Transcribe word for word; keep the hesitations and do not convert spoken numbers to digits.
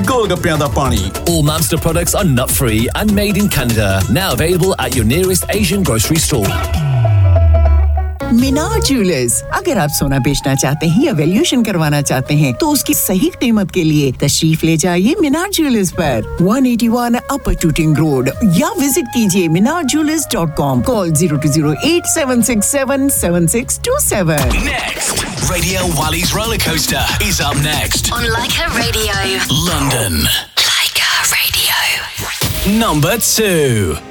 golgappiਆਂ ਦਾ ਪਾਣੀ। All Mamster products are nut-free and made in Canada. Now available at your nearest Asian grocery store. Minar jewellers, अगर आप सोना बेचना चाहते हैं या वैल्यूएशन करवाना चाहते हैं तो उसकी सही कीमत के लिए तशरीफ ले जाइए मीनार ज्वेलर्स पर one eighty-one अपर टूटिंग रोड या विजिट कीजिए मीनार jewellers dot com. Call zero two zero eight seven six seven seven six two seven. Next, Radio Wally's roller coaster is up next on Leica Radio, London. Leica Radio. Number two.